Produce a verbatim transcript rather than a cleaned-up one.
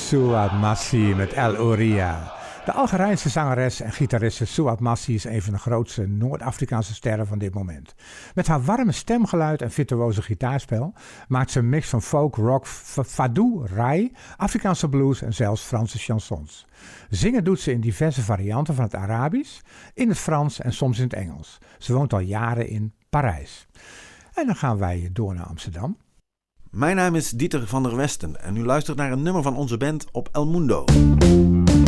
Suad Massi met El Ouria. De Algerijnse zangeres en gitariste Suad Massi is een van de grootste Noord-Afrikaanse sterren van dit moment. Met haar warme stemgeluid en virtuoze gitaarspel maakt ze een mix van folk, rock, fado, rai, Afrikaanse blues en zelfs Franse chansons. Zingen doet ze in diverse varianten van het Arabisch, in het Frans en soms in het Engels. Ze woont al jaren in Parijs. En dan gaan wij door naar Amsterdam. Mijn naam is Dieter van der Westen en u luistert naar een nummer van onze band op El Mundo.